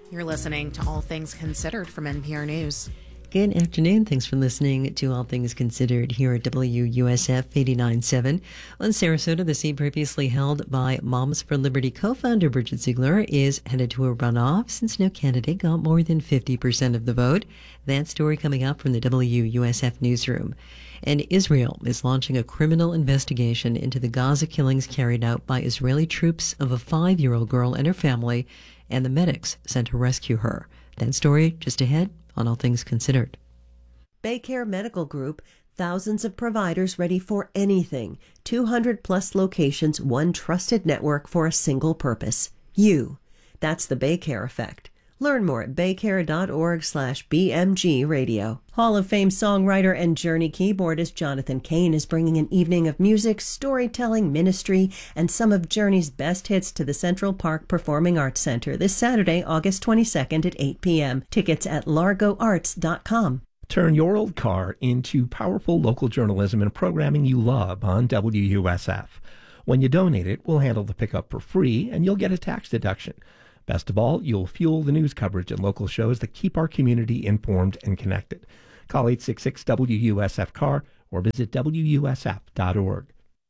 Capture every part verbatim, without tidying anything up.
You're listening to All Things Considered from N P R News. Good afternoon. Thanks for listening to All Things Considered here at W U S F eighty-nine point seven. On Sarasota, the seat previously held by Moms for Liberty co-founder Bridget Ziegler is headed to a runoff since no candidate got more than fifty percent of the vote. That story coming up from the W U S F newsroom. And Israel is launching a criminal investigation into the Gaza killings carried out by Israeli troops of a five-year-old girl and her family, and the medics sent to rescue her. That story just ahead on All Things Considered. Baycare Medical Group, thousands of providers ready for anything. two hundred plus locations, one trusted network for a single purpose. You. That's the Baycare effect. Learn more at baycare.org slash BMG radio. Hall of Fame songwriter and Journey keyboardist Jonathan Cain is bringing an evening of music, storytelling, ministry, and some of Journey's best hits to the Central Park Performing Arts Center this Saturday, August twenty-second at eight p.m. Tickets at largo arts dot com. Turn your old car into powerful local journalism and programming you love on W U S F. When you donate it, we'll handle the pickup for free, and you'll get a tax deduction. Best of all, you'll fuel the news coverage and local shows that keep our community informed and connected. Call eight six six W U S F C A R or visit W U S F dot org.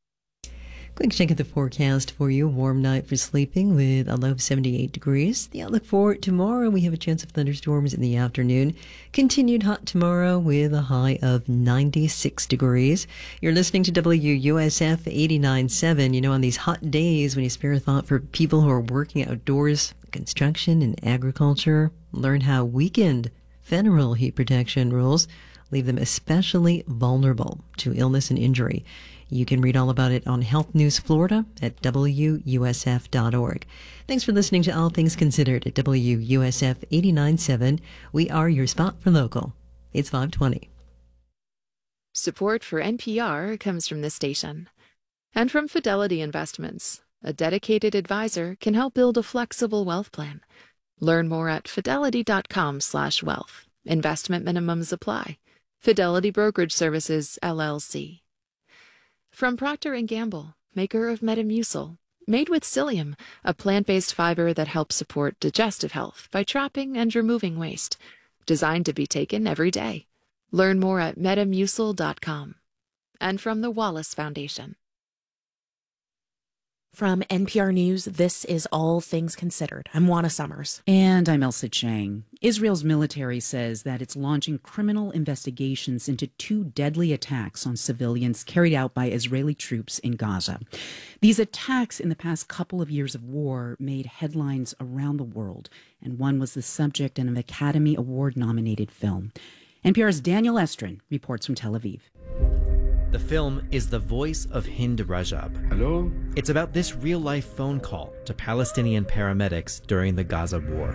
Quick check of the forecast for you. Warm night for sleeping with a low of seventy-eight degrees. The outlook for tomorrow, we have a chance of thunderstorms in the afternoon. Continued hot tomorrow with a high of ninety-six degrees. You're listening to W U S F eighty-nine point seven. You know, on these hot days when you spare a thought for people who are working outdoors, construction and agriculture, learn how weakened federal heat protection rules leave them especially vulnerable to illness and injury. You can read all about it on Health News Florida at W U S F dot org. Thanks for listening to All Things Considered at W U S F eighty-nine point seven. We are your spot for local. It's five twenty. Support for N P R comes from this station. And from Fidelity Investments. A dedicated advisor can help build a flexible wealth plan. Learn more at fidelity.com slash wealth. Investment minimums apply. Fidelity Brokerage Services, L L C. From Procter and Gamble, maker of Metamucil, made with psyllium, a plant-based fiber that helps support digestive health by trapping and removing waste. Designed to be taken every day. Learn more at metamucil dot com. And from the Wallace Foundation. From N P R News, this is All Things Considered. I'm Juana Summers. And I'm Elsa Chang. Israel's military says that it's launching criminal investigations into two deadly attacks on civilians carried out by Israeli troops in Gaza. These attacks in the past couple of years of war made headlines around the world, and one was the subject of an Academy Award-nominated film. N P R's Daniel Estrin reports from Tel Aviv. The film is the voice of Hind Rajab. Hello? It's about this real-life phone call to Palestinian paramedics during the Gaza war.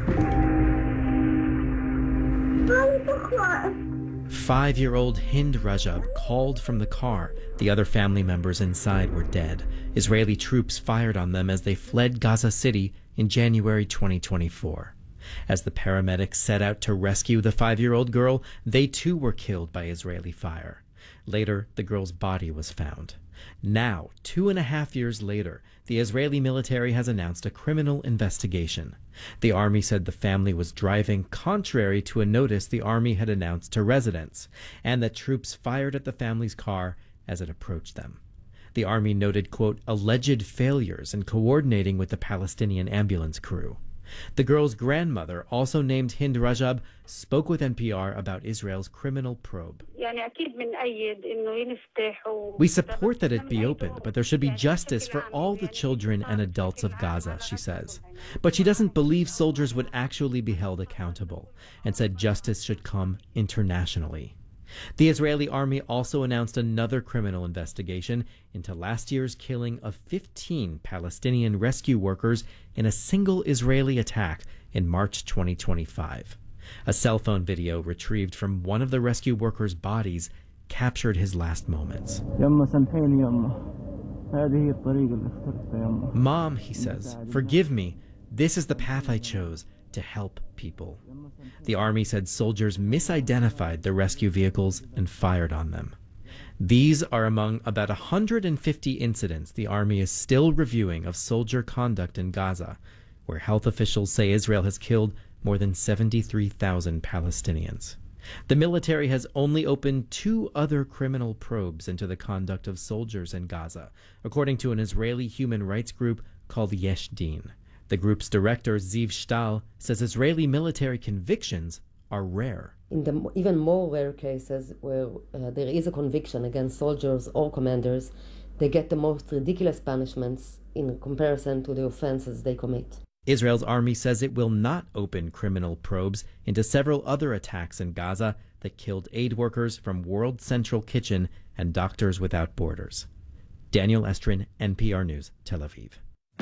Five-year-old Hind Rajab called from the car. The other family members inside were dead. Israeli troops fired on them as they fled Gaza City in January twenty twenty-four. As the paramedics set out to rescue the five-year-old girl, they too were killed by Israeli fire. Later, the girl's body was found. Now, two and a half years later, the Israeli military has announced a criminal investigation. The army said the family was driving contrary to a notice the army had announced to residents, and that troops fired at the family's car as it approached them. The army noted, quote, alleged failures in coordinating with the Palestinian ambulance crew. The girl's grandmother, also named Hind Rajab, spoke with N P R about Israel's criminal probe. We support that it be opened, but there should be justice for all the children and adults of Gaza, she says. But she doesn't believe soldiers would actually be held accountable, and said justice should come internationally. The Israeli army also announced another criminal investigation into last year's killing of fifteen Palestinian rescue workers in a single Israeli attack in March twenty twenty-five. A cell phone video retrieved from one of the rescue workers' bodies captured his last moments. Mom, he says, forgive me. This is the path I chose to help people. The army said soldiers misidentified the rescue vehicles and fired on them. These are among about one hundred fifty incidents the army is still reviewing of soldier conduct in Gaza, where health officials say Israel has killed more than seventy-three thousand Palestinians. The military has only opened two other criminal probes into the conduct of soldiers in Gaza, according to an Israeli human rights group called Yesh Din. The group's director, Ziv Shtal, says Israeli military convictions are rare. In the even more rare cases where uh, there is a conviction against soldiers or commanders, they get the most ridiculous punishments in comparison to the offenses they commit. Israel's army says it will not open criminal probes into several other attacks in Gaza that killed aid workers from World Central Kitchen and Doctors Without Borders. Daniel Estrin, N P R News, Tel Aviv.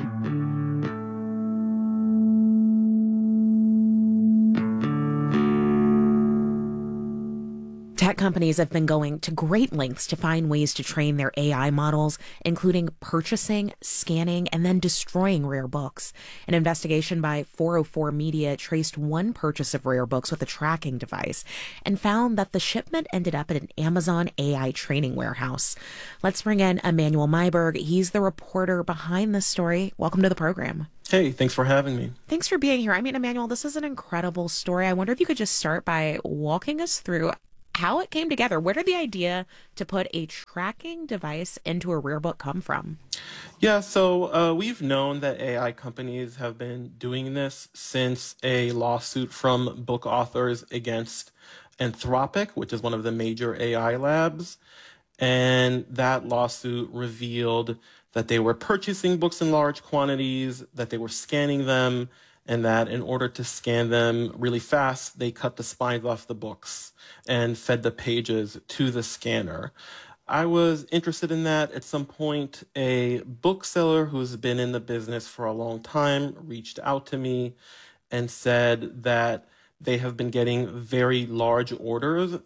Tech companies have been going to great lengths to find ways to train their A I models, including purchasing, scanning, and then destroying rare books. An investigation by four oh four Media traced one purchase of rare books with a tracking device and found that the shipment ended up at an Amazon A I training warehouse. Let's bring in Emmanuel Myberg. He's the reporter behind this story. Welcome to the program. Hey, thanks for having me. Thanks for being here. I mean, Emmanuel, this is an incredible story. I wonder if you could just start by walking us through how it came together. Where did the idea to put a tracking device into a rare book come from? Yeah, so uh, we've known that A I companies have been doing this since a lawsuit from book authors against Anthropic, which is one of the major A I labs. And that lawsuit revealed that they were purchasing books in large quantities, that they were scanning them, and that in order to scan them really fast, they cut the spines off the books and fed the pages to the scanner. I was interested in that. At some point, a bookseller who's been in the business for a long time reached out to me and said that they have been getting very large orders.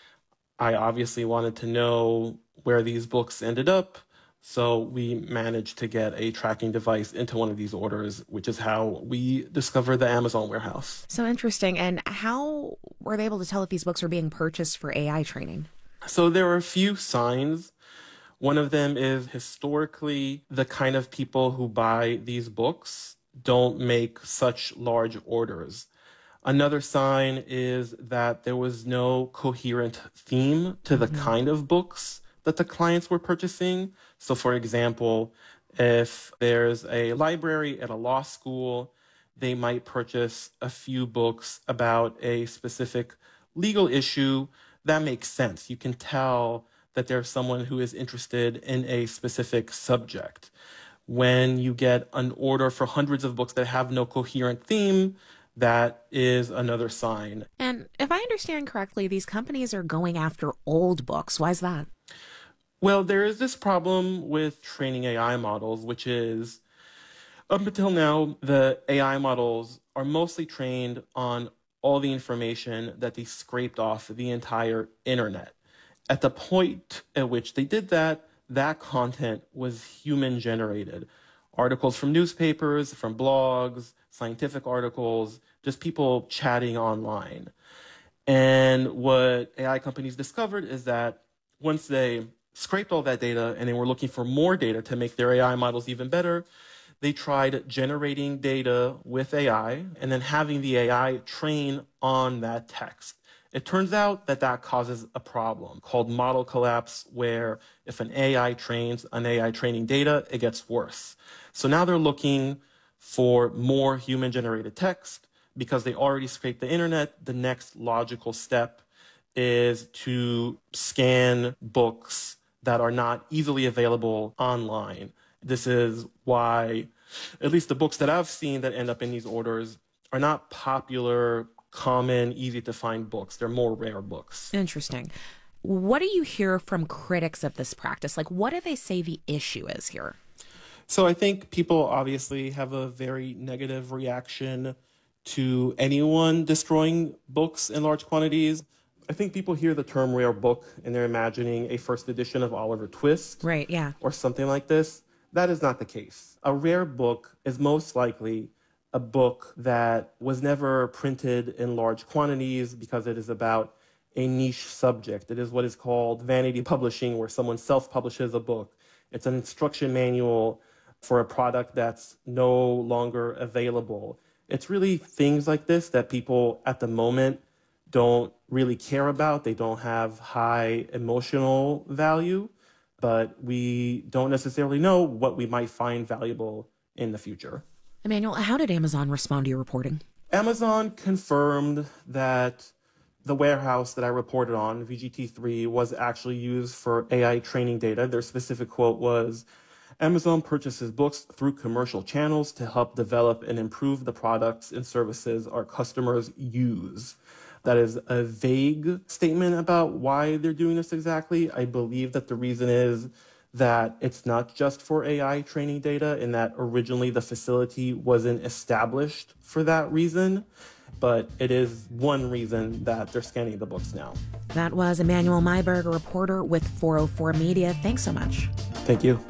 I obviously wanted to know where these books ended up. So we managed to get a tracking device into one of these orders, which is how we discovered the Amazon warehouse. So interesting. And how were they able to tell if these books were being purchased for A I training? So there are a few signs. One of them is historically the kind of people who buy these books don't make such large orders. Another sign is that there was no coherent theme to the mm-hmm. kind of books that the clients were purchasing. So for example, if there's a library at a law school, they might purchase a few books about a specific legal issue. That makes sense. You can tell that there's someone who is interested in a specific subject. When you get an order for hundreds of books that have no coherent theme, that is another sign. And if I understand correctly, these companies are going after old books. Why is that? Well, there is this problem with training A I models, which is, up until now, the A I models are mostly trained on all the information that they scraped off the entire internet. At the point at which they did that, that content was human-generated. Articles from newspapers, from blogs, scientific articles, just people chatting online. And what A I companies discovered is that once they scraped all that data and they were looking for more data to make their A I models even better, they tried generating data with A I and then having the A I train on that text. It turns out that that causes a problem called model collapse, where if an A I trains on A I training data, it gets worse. So now they're looking for more human-generated text because they already scraped the internet. The next logical step is to scan books that are not easily available online. This is why, at least the books that I've seen that end up in these orders are not popular, common, easy to find books. They're more rare books. Interesting. What do you hear from critics of this practice? Like, what do they say the issue is here? So I think people obviously have a very negative reaction to anyone destroying books in large quantities. I think people hear the term rare book and they're imagining a first edition of Oliver Twist. Right, yeah. Or something like this. That is not the case. A rare book is most likely a book that was never printed in large quantities because it is about a niche subject. It is what is called vanity publishing, where someone self-publishes a book. It's an instruction manual for a product that's no longer available. It's really things like this that people at the moment don't really care about. They don't have high emotional value, but we don't necessarily know what we might find valuable in the future. Emmanuel, how did Amazon respond to your reporting? Amazon confirmed that the warehouse that I reported on, V G T three, was actually used for A I training data. Their specific quote was, Amazon purchases books through commercial channels to help develop and improve the products and services our customers use. That is a vague statement about why they're doing this exactly. I believe that the reason is that it's not just for A I training data and that originally the facility wasn't established for that reason, but it is one reason that they're scanning the books now. That was Emmanuel Myberg, a reporter with four oh four Media. Thanks so much. Thank you.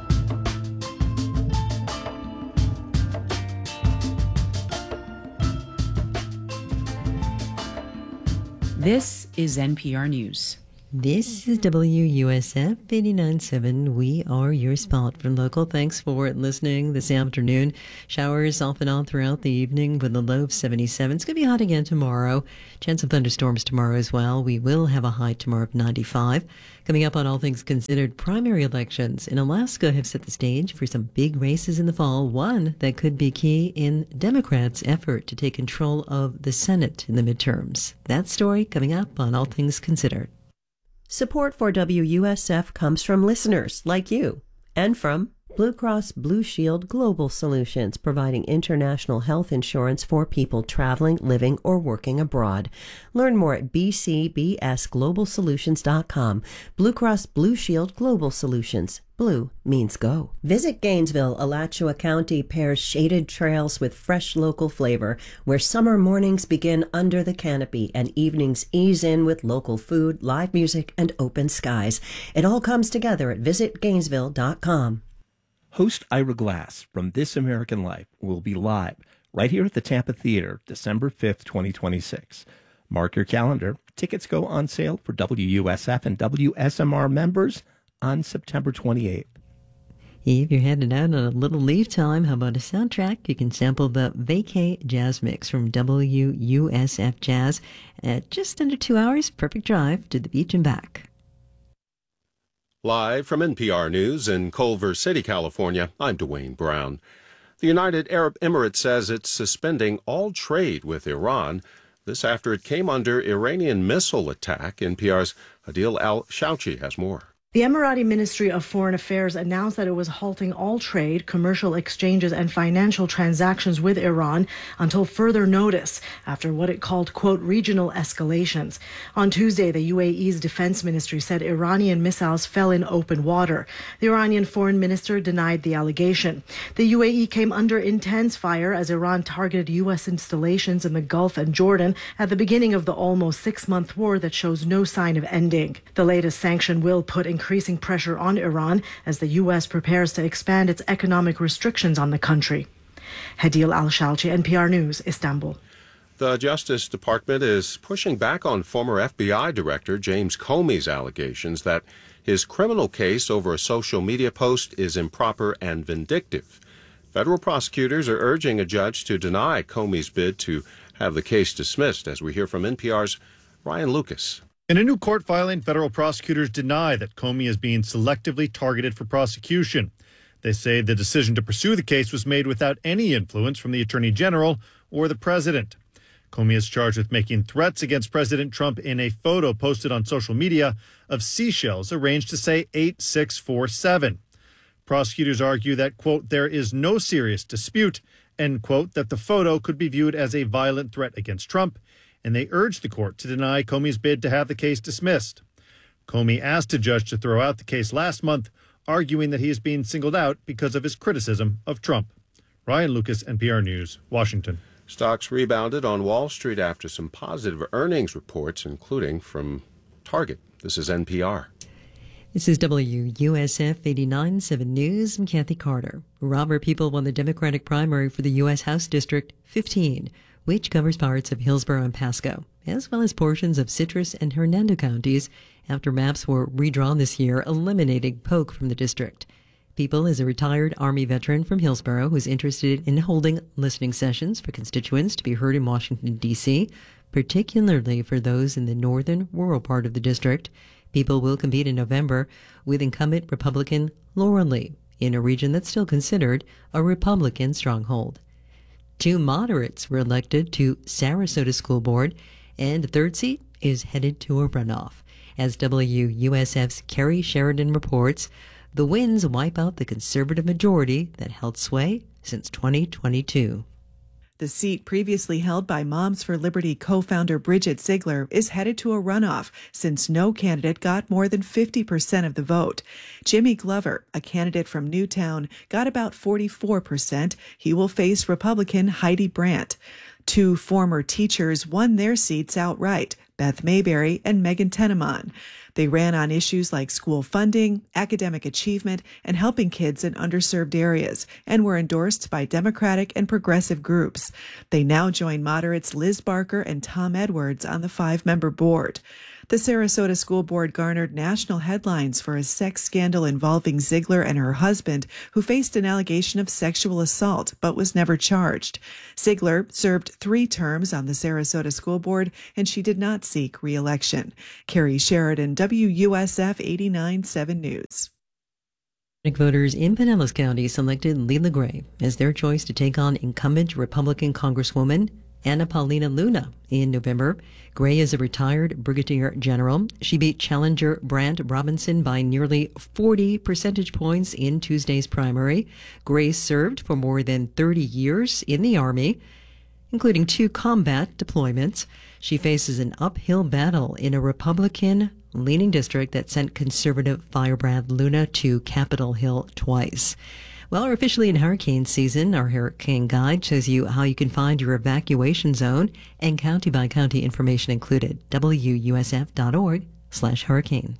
This is N P R News. This is W U S F eighty-nine point seven. We are your spot for local. Thanks for listening this afternoon. Showers off and on throughout the evening with a low of seventy-seven. It's going to be hot again tomorrow. Chance of thunderstorms tomorrow as well. We will have a high tomorrow of ninety-five. Coming up on All Things Considered, primary elections in Alaska have set the stage for some big races in the fall. One that could be key in Democrats' effort to take control of the Senate in the midterms. That story coming up on All Things Considered. Support for W U S F comes from listeners like you and from Blue Cross Blue Shield Global Solutions, providing international health insurance for people traveling, living, or working abroad. Learn more at b c b s global solutions dot com. Blue Cross Blue Shield Global Solutions. Blue means go. Visit Gainesville. Alachua County pairs shaded trails with fresh local flavor, where summer mornings begin under the canopy and evenings ease in with local food, live music, and open skies. It all comes together at visit gainesville dot com. Host Ira Glass from This American Life will be live right here at the Tampa Theater, December fifth, twenty twenty-six. Mark your calendar. Tickets go on sale for W U S F and W S M R members on September twenty-eighth. If you're headed out on a little leave time, how about a soundtrack? You can sample the Vacay Jazz Mix from W U S F Jazz at just under two hours. Perfect drive to the beach and back. Live from N P R News in Culver City, California, I'm Dwayne Brown. The United Arab Emirates says it's suspending all trade with Iran. This after it came under Iranian missile attack. N P R's Adil Al-Shouchi has more. The Emirati Ministry of Foreign Affairs announced that it was halting all trade, commercial exchanges, and financial transactions with Iran until further notice after what it called, quote, regional escalations. On Tuesday, the U A E's defense ministry said Iranian missiles fell in open water. The Iranian foreign minister denied the allegation. The U A E came under intense fire as Iran targeted U S installations in the Gulf and Jordan at the beginning of the almost six-month war that shows no sign of ending. The latest sanction will put in increasing pressure on Iran as the U S prepares to expand its economic restrictions on the country. Hadil Al-Shalchi, N P R News, Istanbul. The Justice Department is pushing back on former F B I Director James Comey's allegations that his criminal case over a social media post is improper and vindictive. Federal prosecutors are urging a judge to deny Comey's bid to have the case dismissed, as we hear from N P R's Ryan Lucas. In a new court filing, federal prosecutors deny that Comey is being selectively targeted for prosecution. They say the decision to pursue the case was made without any influence from the Attorney General or the President. Comey is charged with making threats against President Trump in a photo posted on social media of seashells arranged to say eight six four seven. Prosecutors argue that, quote, there is no serious dispute, end quote, that the photo could be viewed as a violent threat against Trump, and they urged the court to deny Comey's bid to have the case dismissed. Comey asked a judge to throw out the case last month, arguing that he is being singled out because of his criticism of Trump. Ryan Lucas, N P R News, Washington. Stocks rebounded on Wall Street after some positive earnings reports, including from Target. This is N P R. This is W U S F eighty-nine point seven News. I'm Kathy Carter. Robert People won the Democratic primary for the U S House District fifteen, which covers parts of Hillsborough and Pasco, as well as portions of Citrus and Hernando counties, after maps were redrawn this year, eliminating Polk from the district. People is a retired Army veteran from Hillsborough who's interested in holding listening sessions for constituents to be heard in Washington, D C, particularly for those in the northern rural part of the district. People will compete in November with incumbent Republican Laura Lee in a region that's still considered a Republican stronghold. Two moderates were elected to Sarasota School Board, and the third seat is headed to a runoff. As W U S F's Carrie Sheridan reports, the wins wipe out the conservative majority that held sway since twenty twenty-two. The seat previously held by Moms for Liberty co-founder Bridget Ziegler is headed to a runoff since no candidate got more than fifty percent of the vote. Jimmy Glover, a candidate from Newtown, got about forty-four percent. He will face Republican Heidi Brandt. Two former teachers won their seats outright, Beth Mayberry and Megan Tenemon. They ran on issues like school funding, academic achievement, and helping kids in underserved areas, and were endorsed by Democratic and progressive groups. They now join moderates Liz Barker and Tom Edwards on the five-member board. The Sarasota School Board garnered national headlines for a sex scandal involving Ziegler and her husband, who faced an allegation of sexual assault but was never charged. Ziegler served three terms on the Sarasota School Board, and she did not seek re-election. Carrie Sheridan, W U S F eighty-nine point seven News. Voters in Pinellas County selected Leila Gray as their choice to take on incumbent Republican Congresswoman Anna Paulina Luna in November. Gray is a retired brigadier general. She beat challenger Brant Robinson by nearly forty percentage points in Tuesday's primary. Gray served for more than thirty years in the Army, including two combat deployments. She faces an uphill battle in a Republican-leaning district that sent conservative firebrand Luna to Capitol Hill twice. Well, we're officially in hurricane season. Our hurricane guide shows you how you can find your evacuation zone and county-by-county information included. W U S F dot org slash hurricane.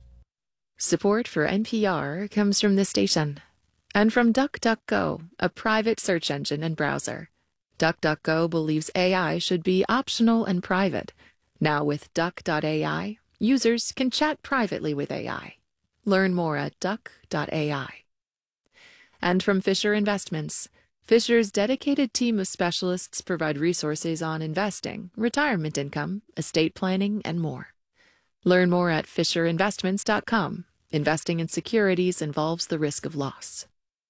Support for N P R comes from this station and from DuckDuckGo, a private search engine and browser. DuckDuckGo believes A I should be optional and private. Now with Duck dot A I, users can chat privately with A I. Learn more at Duck dot A I. And from Fisher Investments, Fisher's dedicated team of specialists provide resources on investing, retirement income, estate planning, and more. Learn more at Fisher Investments dot com. Investing in securities involves the risk of loss.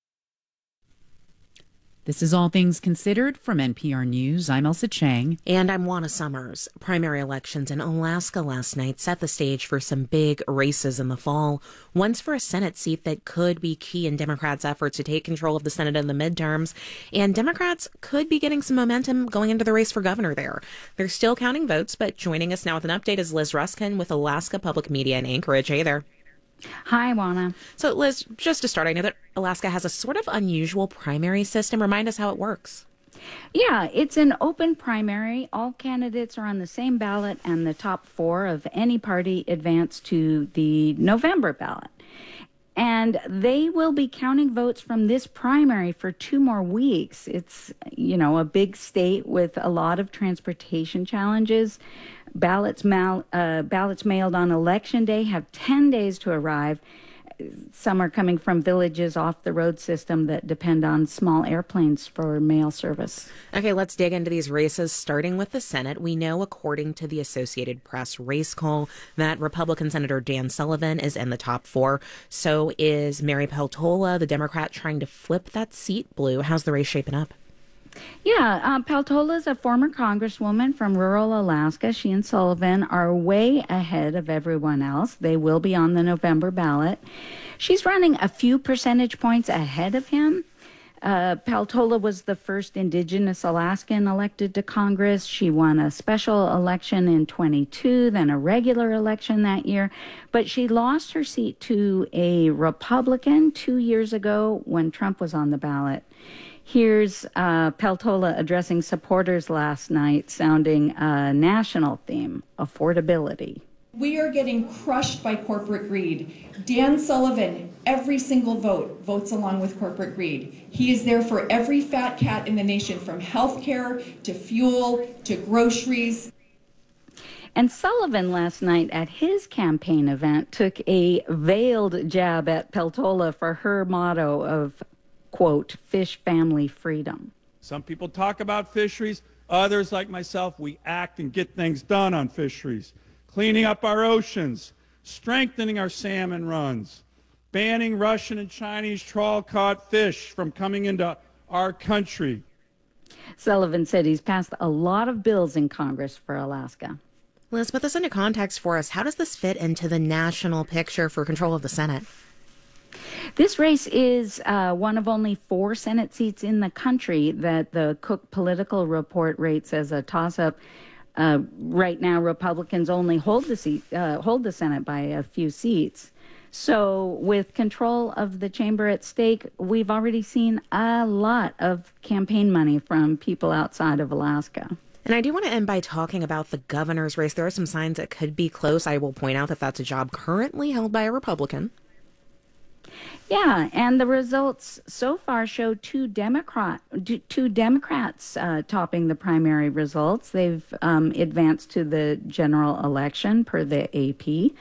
This is All Things Considered from N P R News. I'm Elsa Chang. And I'm Juana Summers. Primary elections in Alaska last night set the stage for some big races in the fall. One's for a Senate seat that could be key in Democrats' efforts to take control of the Senate in the midterms. And Democrats could be getting some momentum going into the race for governor there. They're still counting votes, but joining us now with an update is Liz Ruskin with Alaska Public Media in Anchorage. Hey there. Hi, Juana. So, Liz, just to start, I know that Alaska has a sort of unusual primary system. Remind us how it works. Yeah, it's an open primary. All candidates are on the same ballot, and the top four of any party advance to the November ballot. And they will be counting votes from this primary for two more weeks. It's, you know, a big state with a lot of transportation challenges. Ballots, mal, uh, ballots mailed on Election Day have ten days to arrive. Some are coming from villages off the road system that depend on small airplanes for mail service. Okay, let's dig into these races, starting with the Senate. We know, according to the Associated Press race call, that Republican Senator Dan Sullivan is in the top four. So is Mary Peltola, the Democrat, trying to flip that seat blue. How's the race shaping up? Yeah, uh, Peltola is a former congresswoman from rural Alaska. She and Sullivan are way ahead of everyone else. They will be on the November ballot. She's running a few percentage points ahead of him. Uh, Peltola was the first indigenous Alaskan elected to Congress. She won a special election in twenty-two, then a regular election that year. But she lost her seat to a Republican two years ago when Trump was on the ballot. Here's uh, Peltola addressing supporters last night, sounding a national theme, affordability. We are getting crushed by corporate greed. Dan Sullivan, every single vote, votes along with corporate greed. He is there for every fat cat in the nation, from health care to fuel to groceries. And Sullivan last night at his campaign event took a veiled jab at Peltola for her motto of, quote, fish family freedom. Some people talk about fisheries. Others, like myself, we act and get things done on fisheries. Cleaning up our oceans, strengthening our salmon runs, banning Russian and Chinese trawl-caught fish from coming into our country. Sullivan said he's passed a lot of bills in Congress for Alaska. Let's put this into context for us. How does this fit into the national picture for control of the Senate? This race is uh, one of only four Senate seats in the country that the Cook Political Report rates as a toss-up. Uh, right now, Republicans only hold the seat, uh, hold the Senate by a few seats. So with control of the chamber at stake, we've already seen a lot of campaign money from people outside of Alaska. And I do want to end by talking about the governor's race. There are some signs that could be close. I will point out that that's a job currently held by a Republican. Yeah, and the results so far show two Democrat, two Democrats uh, topping the primary results. They've um, advanced to the general election, per the A P.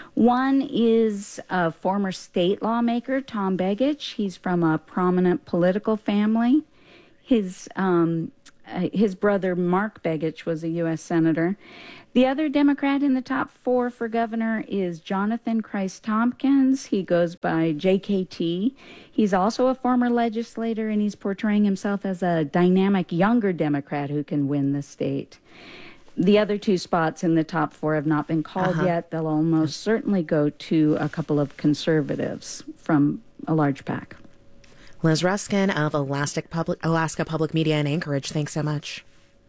One is a former state lawmaker, Tom Begich. He's from a prominent political family. His um, uh, his brother, Mark Begich, was a U S senator. The other Democrat in the top four for governor is Jonathan Christ Tompkins. He goes by J K T. He's also a former legislator, and he's portraying himself as a dynamic younger Democrat who can win the state. The other two spots in the top four have not been called uh-huh. yet. They'll almost certainly go to a couple of conservatives from a large pack. Liz Ruskin of Alaska Public, Alaska Public Media in Anchorage, thanks so much.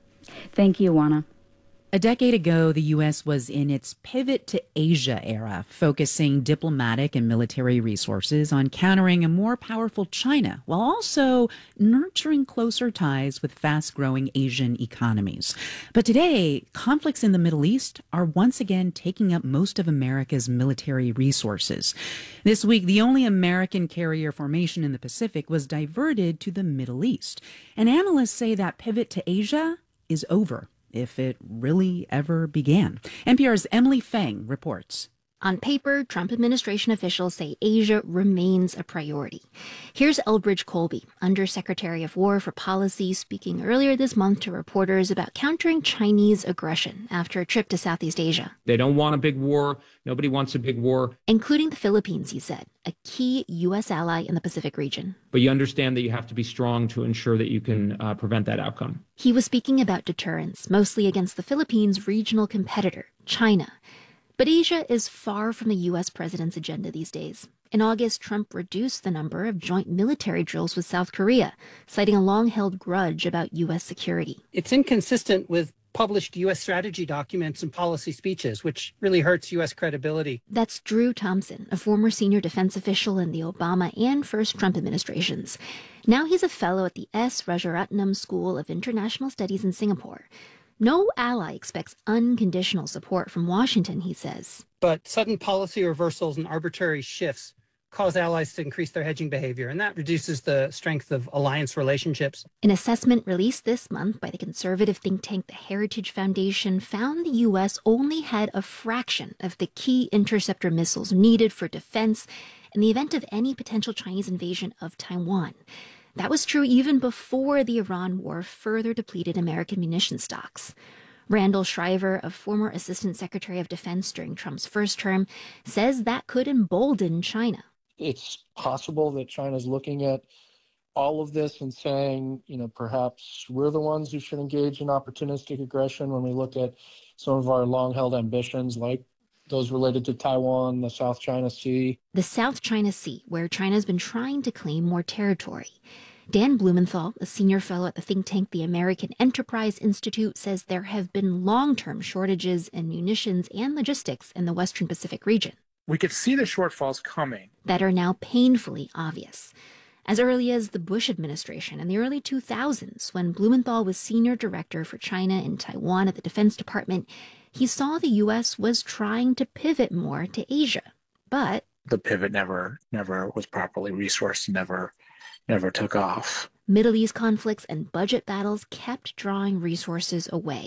Thank you, Juana. A decade ago, the U S was in its pivot to Asia era, focusing diplomatic and military resources on countering a more powerful China, while also nurturing closer ties with fast-growing Asian economies. But today, conflicts in the Middle East are once again taking up most of America's military resources. This week, the only American carrier formation in the Pacific was diverted to the Middle East. And analysts say that pivot to Asia is over, if it really ever began. N P R's Emily Feng reports. On paper, Trump administration officials say Asia remains a priority. Here's Elbridge Colby, Undersecretary of War for Policy, speaking earlier this month to reporters about countering Chinese aggression after a trip to Southeast Asia. They don't want a big war. Nobody wants a big war. Including the Philippines, he said, a key U S ally in the Pacific region. But you understand that you have to be strong to ensure that you can uh, prevent that outcome. He was speaking about deterrence, mostly against the Philippines' regional competitor, China. But Asia is far from the U S president's agenda these days. In August, Trump reduced the number of joint military drills with South Korea, citing a long-held grudge about U S security. It's inconsistent with published U S strategy documents and policy speeches, which really hurts U S credibility. That's Drew Thompson, a former senior defense official in the Obama and first Trump administrations. Now he's a fellow at the S. Rajaratnam School of International Studies in Singapore. No ally expects unconditional support from Washington, he says. But sudden policy reversals and arbitrary shifts cause allies to increase their hedging behavior, and that reduces the strength of alliance relationships. An assessment released this month by the conservative think tank the Heritage Foundation found the U S only had a fraction of the key interceptor missiles needed for defense in the event of any potential Chinese invasion of Taiwan. That was true even before the Iran war further depleted American munition stocks. Randall Shriver, a former Assistant Secretary of Defense during Trump's first term, says that could embolden China. It's possible that China's looking at all of this and saying, you know, perhaps we're the ones who should engage in opportunistic aggression when we look at some of our long-held ambitions, like those related to Taiwan, the South China Sea. The South China Sea, where China's been trying to claim more territory. Dan Blumenthal, a senior fellow at the think tank the American Enterprise Institute, says there have been long-term shortages in munitions and logistics in the Western Pacific region. We could see the shortfalls coming. That are now painfully obvious. As early as the Bush administration in the early two thousands, when Blumenthal was senior director for China and Taiwan at the Defense Department, he saw the U S was trying to pivot more to Asia. But the pivot never never was properly resourced, never never took off. Middle East conflicts and budget battles kept drawing resources away.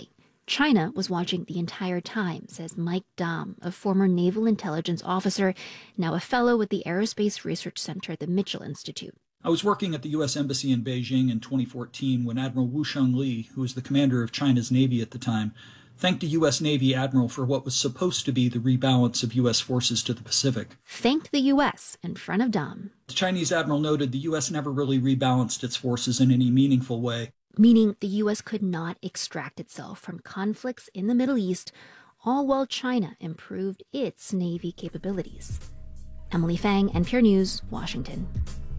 China was watching the entire time, says Mike Dahm, a former naval intelligence officer, now a fellow with the Aerospace Research Center at the Mitchell Institute. I was working at the U S Embassy in Beijing in twenty fourteen when Admiral Wu Shengli, who was the commander of China's Navy at the time, thanked a U S Navy admiral for what was supposed to be the rebalance of U S forces to the Pacific. Thanked the U S in front of Dahm. The Chinese admiral noted the U S never really rebalanced its forces in any meaningful way. Meaning the U S could not extract itself from conflicts in the Middle East, all while China improved its Navy capabilities. Emily Fang, N P R News, Washington.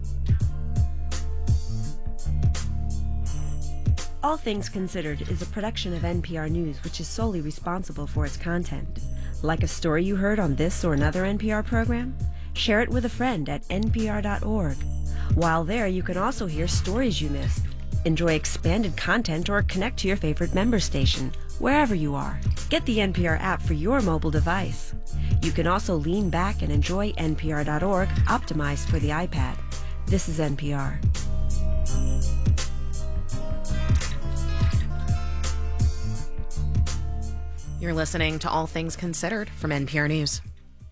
All Things Considered is a production of N P R News, which is solely responsible for its content. Like a story you heard on this or another N P R program? Share it with a friend at N P R dot org. While there, you can also hear stories you missed, enjoy expanded content, or connect to your favorite member station, wherever you are. Get the N P R app for your mobile device. You can also lean back and enjoy N P R dot org, optimized for the iPad. This is N P R. You're listening to All Things Considered from N P R News.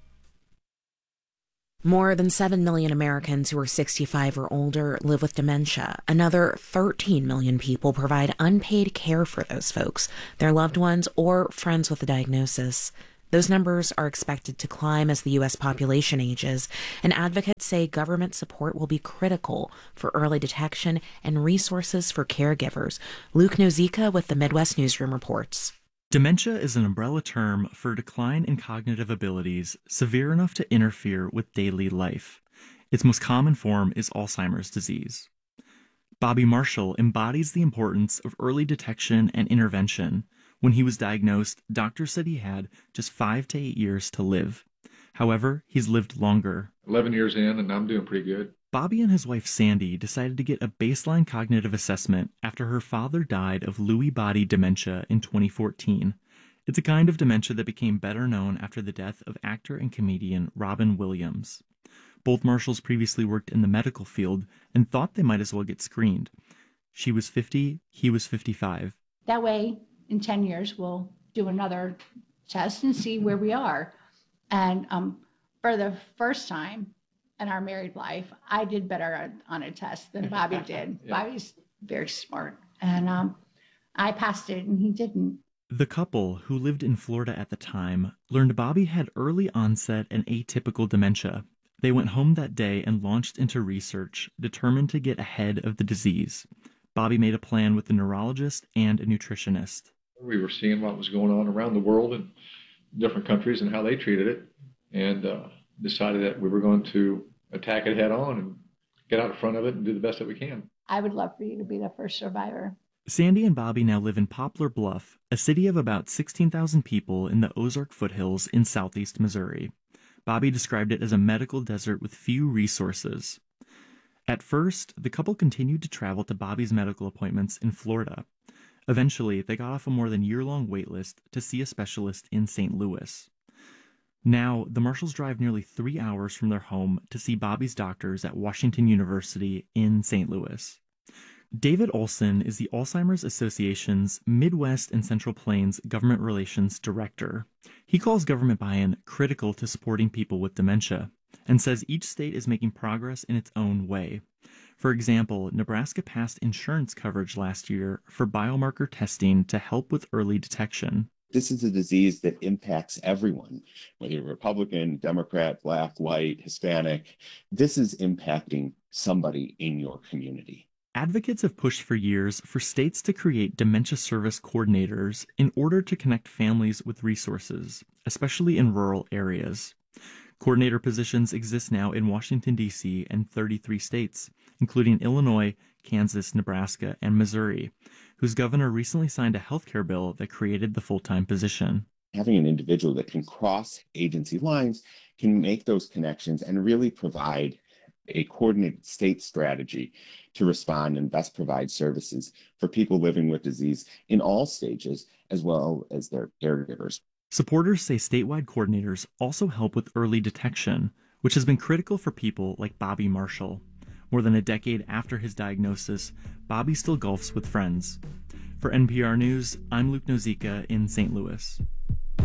More than seven million Americans who are sixty-five or older live with dementia. Another thirteen million people provide unpaid care for those folks, their loved ones, or friends with a diagnosis. Those numbers are expected to climb as the U S population ages, and advocates say government support will be critical for early detection and resources for caregivers. Luke Nozica with the Midwest Newsroom reports. Dementia is an umbrella term for a decline in cognitive abilities severe enough to interfere with daily life. Its most common form is Alzheimer's disease. Bobby Marshall embodies the importance of early detection and intervention. When he was diagnosed, doctors said he had just five to eight years to live. However, he's lived longer. eleven years in, and I'm doing pretty good. Bobby and his wife Sandy decided to get a baseline cognitive assessment after her father died of Lewy body dementia in twenty fourteen. It's a kind of dementia that became better known after the death of actor and comedian Robin Williams. Both Marshalls previously worked in the medical field and thought they might as well get screened. She was fifty, he was fifty-five. That way, in ten years, we'll do another test and see where we are. And um, for the first time in our married life, I did better on a test than Bobby did. Yeah. Bobby's very smart, and um, I passed it and he didn't. The couple, who lived in Florida at the time, learned Bobby had early onset and atypical dementia. They went home that day and launched into research, determined to get ahead of the disease. Bobby made a plan with a neurologist and a nutritionist. We were seeing what was going on around the world in different countries and how they treated it, and uh, decided that we were going to attack it head on and get out in front of it and do the best that we can. I would love for you to be the first survivor. Sandy and Bobby now live in Poplar Bluff, a city of about sixteen thousand people in the Ozark foothills in southeast Missouri. Bobby described it as a medical desert with few resources. At first, the couple continued to travel to Bobby's medical appointments in Florida. Eventually, they got off a more than year-long wait list to see a specialist in Saint Louis. Now, the Marshalls drive nearly three hours from their home to see Bobby's doctors at Washington University in Saint Louis. David Olson is the Alzheimer's Association's Midwest and Central Plains Government Relations Director. He calls government buy-in critical to supporting people with dementia, and says each state is making progress in its own way. For example, Nebraska passed insurance coverage last year for biomarker testing to help with early detection. This is a disease that impacts everyone, whether you're Republican, Democrat, Black, white, Hispanic. This is impacting somebody in your community. Advocates have pushed for years for states to create dementia service coordinators in order to connect families with resources, especially in rural areas. Coordinator positions exist now in Washington, D C and thirty-three states, including Illinois, Kansas, Nebraska, and Missouri, whose governor recently signed a healthcare bill that created the full-time position. Having an individual that can cross agency lines can make those connections and really provide a coordinated state strategy to respond and best provide services for people living with disease in all stages, as well as their caregivers. Supporters say statewide coordinators also help with early detection, which has been critical for people like Bobby Marshall. More than a decade after his diagnosis, Bobby still golfs with friends. For N P R News, I'm Luke Nozica in Saint Louis.